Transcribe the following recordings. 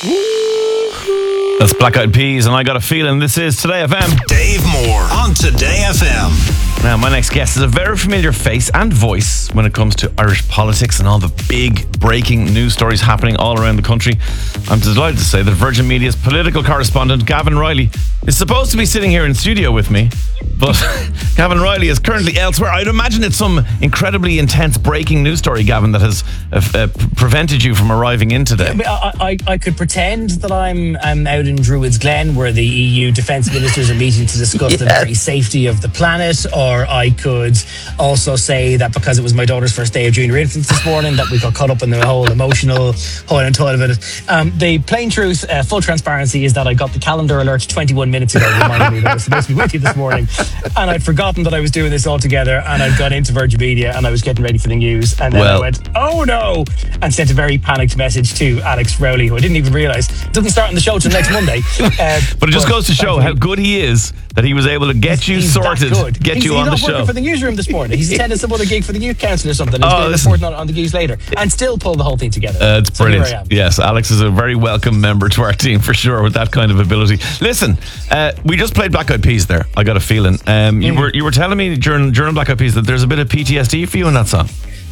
That's Black Eyed Peas, and I got a feeling this is Today FM. Dave Moore on Today FM. Now, my next guest is a very familiar face and voice when it comes to Irish politics and all the big breaking news stories happening all around the country. I'm delighted to say that Virgin Media's political correspondent, Gavin Riley, is supposed to be sitting here in studio with me, but Gavin Riley is currently elsewhere. I'd imagine it's some incredibly intense breaking news story, Gavin, that has prevented you from arriving in today. I could pretend that I'm out in Druids Glen, where the EU defence ministers are meeting to discuss the very safety of the planet, or I could also say that because it was my daughter's first day of junior infants this morning, that we got caught up in the whole emotional whole and toil of it. The plain truth, full transparency, is that I got the calendar alert 21 minutes ago reminding me that I was supposed to be with you this morning, and I'd forgotten that I was doing this all together, and I'd got into Virgin Media and I was getting ready for the news, and then I went, oh no, and sent a very panicked message to Alex Rowley, who I didn't even realise doesn't start on the show till next Monday. But it just goes to show how good he is that he was able to get you sorted, get you on the show. He's working for the newsroom this morning. He's attending some other gig for the youth council or something. He's going to report on the news later and still pull the whole thing together. It's brilliant. Yes, Alex is a very welcome member to our team for sure with that kind of ability. Listen, we just played Black Eyed Peas there. I got a feeling. You were telling me during Black Eyed Peas that there's a bit of PTSD for you in that song.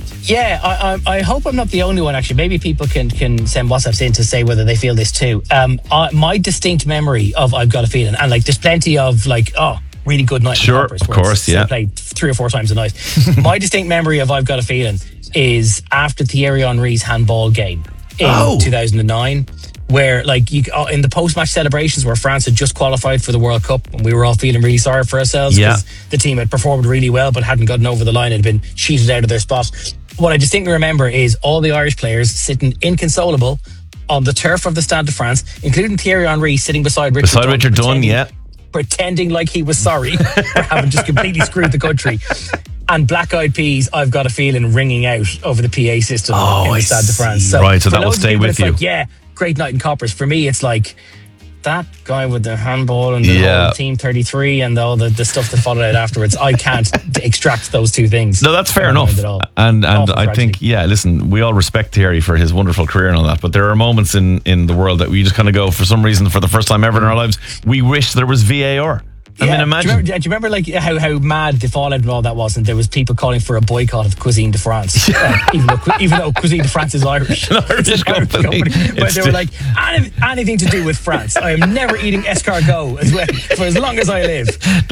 Yeah, I hope I'm not the only one, actually. Maybe people can send WhatsApps in to say whether they feel this too. My distinct memory of I've Got a Feeling, and like there's plenty of like, really good night. Sure, of course, yeah. Played 3 or 4 times a night. My distinct memory of I've Got a Feeling is after Thierry Henry's handball game in 2009. Where like in the post-match celebrations where France had just qualified for the World Cup and we were all feeling really sorry for ourselves because the team had performed really well but hadn't gotten over the line and had been cheated out of their spot. What I distinctly remember is all the Irish players sitting inconsolable on the turf of the Stade de France, including Thierry Henry sitting beside Richard Dunne, pretending like he was sorry for having just completely screwed the country. And Black Eyed Peas, I've Got a Feeling, ringing out over the PA system in the Stade de France. So right, so that will stay with you. Like, great night in Coppers. For me, it's like that guy with the handball and the whole Team 33 and all the stuff that followed out afterwards. I can't extract those two things. No, that's fair enough. And I think, listen, we all respect Thierry for his wonderful career and all that, but there are moments in the world that we just kind of go, for some reason, for the first time ever in our lives, we wish there was VAR. I mean, imagine. Do you remember like how mad the fallout and all that was? And there was people calling for a boycott of Cuisine de France, even though Cuisine de France is Irish. An Irish company. But they were like, anything to do with France. I am never eating escargot as well for as long as I live.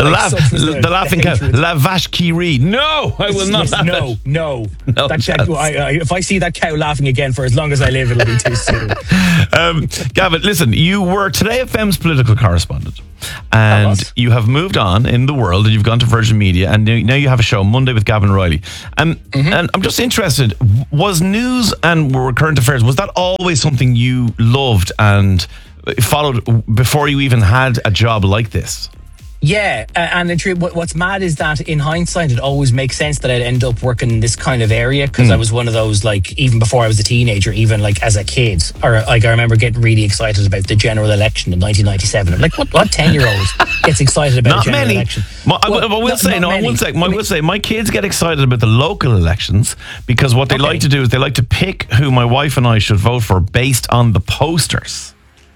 The laughing cow. La vache qui rit. No, I will not have it. No. That cow, if I see that cow laughing again for as long as I live, it'll be too soon. Gavin, listen, you were Today FM's political correspondent. And you have moved on in the world and you've gone to Virgin Media and now you have a show Monday with Gavin Riley. And I'm just interested, was news and current affairs, was that always something you loved and followed before you even had a job like this? Yeah, and in truth, what's mad is that in hindsight, it always makes sense that I'd end up working in this kind of area because I was one of those, like, even before I was a teenager, even like as a kid, or like I remember getting really excited about the general election in 1997. I'm like, what 10-year-old gets excited about a general election? I will say, my kids get excited about the local elections because what they like to do is they like to pick who my wife and I should vote for based on the posters.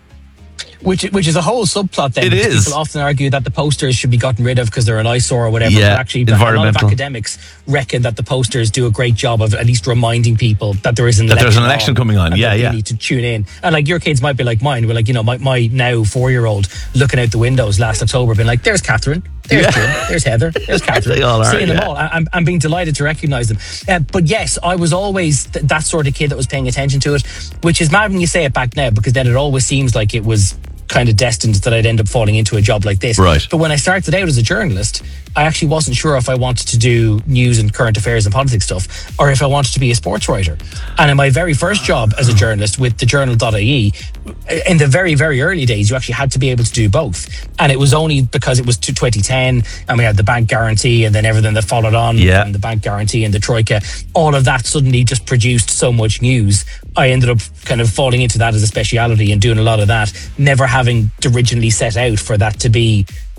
Which is a whole subplot then. It is. People often argue that the posters should be gotten rid of because they're an eyesore or whatever. Yeah, but actually, a lot of academics reckon that the posters do a great job of at least reminding people that there is an election coming on. You need to tune in. And like your kids might be like mine. We're like, my now 4-year-old looking out the windows last October being like, there's Catherine, there's Jim, there's Heather, there's Catherine. They all are, seeing them all. I'm being delighted to recognise them. But yes, I was always that sort of kid that was paying attention to it, which is mad when you say it back now because then it always seems like it was kind of destined that I'd end up falling into a job like this. Right. But when I started out as a journalist, I actually wasn't sure if I wanted to do news and current affairs and politics stuff or if I wanted to be a sports writer. And in my very first job as a journalist with the journal.ie, in the very, very early days, you actually had to be able to do both. And it was only because it was 2010 and we had the bank guarantee and then everything that followed on and the bank guarantee and the Troika, all of that suddenly just produced so much news. I ended up kind of falling into that as a speciality and doing a lot of that, never having originally set out for that to be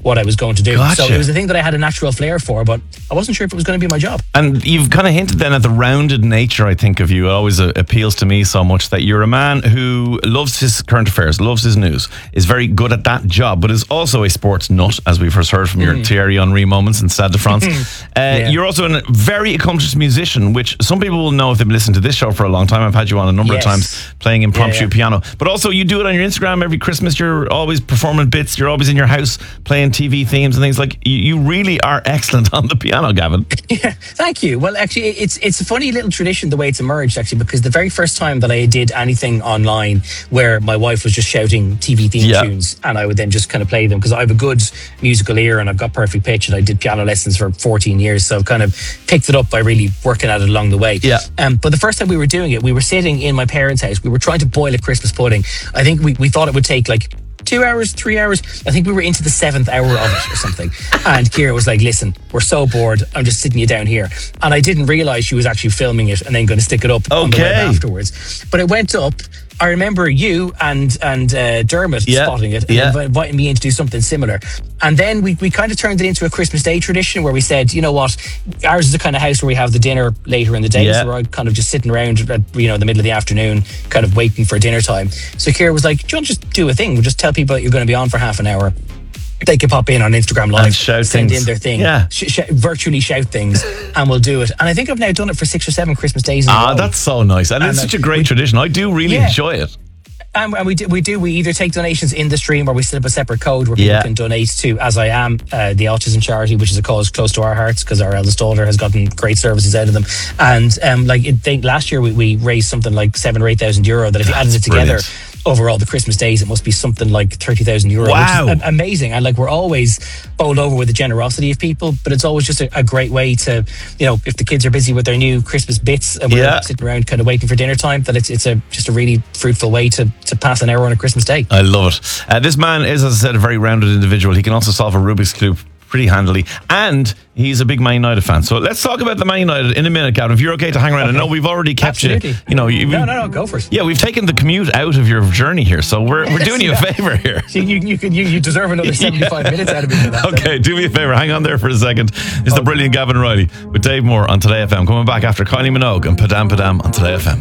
what I was going to do. Gotcha. So it was a thing that I had a natural flair for, but I wasn't sure if it was going to be my job. And you've kind of hinted then at the rounded nature, I think, of you. It always appeals to me so much that you're a man who loves his current affairs, loves his news, is very good at that job, but is also a sports nut, as we've first heard from your Thierry Henry moments in Stade de France. You're also a very accomplished musician, which some people will know if they've listened to this show for a long time. I've had you on a number of times playing impromptu piano. But also you do it on your Instagram every Christmas. You're always performing bits. You're always in your house playing TV themes and things. Like, you really are excellent on the piano, Gavin. Yeah, thank you. Well, actually, it's a funny little tradition the way it's emerged, actually, because the very first time that I did anything online where my wife was just shouting TV theme tunes and I would then just kind of play them, because I have a good musical ear and I've got perfect pitch, and I did piano lessons for 14 years, so I've kind of picked it up by really working at it along the way. But the first time we were doing it, we were sitting in my parents' house. We were trying to boil a Christmas pudding. I think we thought it would take like 2 hours, 3 hours. I think we were into the 7th hour of it or something. And Ciara was like, listen, we're so bored. I'm just sitting you down here. And I didn't realise she was actually filming it and then going to stick it up on the web afterwards. But it went up. I remember you and Dermot spotting it and inviting me in to do something similar. And then we kind of turned it into a Christmas Day tradition where we said, you know what, ours is the kind of house where we have the dinner later in the day. So we're kind of just sitting around at, the middle of the afternoon, kind of waiting for dinner time. So Ciara was like, do you want to just do a thing? We'll just tell people that you're going to be on for half an hour. They can pop in on Instagram Live, send in their thing, virtually shout things, and we'll do it. And I think I've now done it for 6 or 7 Christmas days in a row. That's so nice. And it's such a great tradition. I do really enjoy it. And we either take donations in the stream, or we set up a separate code where people can donate to As I Am, the autism charity, which is a cause close to our hearts because our eldest daughter has gotten great services out of them. And last year we raised something like €7,000 or €8,000 that if you added it together over all the Christmas days, it must be something like €30,000. Wow. Which is amazing. And we're always bowled over with the generosity of people, but it's always just a great way to, if the kids are busy with their new Christmas bits and we're sitting around kind of waiting for dinner time, that it's just a really fruitful way to pass an hour on a Christmas day. I love it. This man is, as I said, a very rounded individual. He can also solve a Rubik's Cube pretty handily, and he's a big Man United fan. So let's talk about the Man United in a minute, Gavin, if you're okay to hang around. I know we've already kept you. No, go for it. Yeah, we've taken the commute out of your journey here, so we're doing you a favour here. You deserve another 75 minutes out of me for that. Okay, do me a favour, hang on there for a second. It's the brilliant Gavin Riley with Dave Moore on Today FM. Coming back after Kylie Minogue and Padam Padam on Today FM.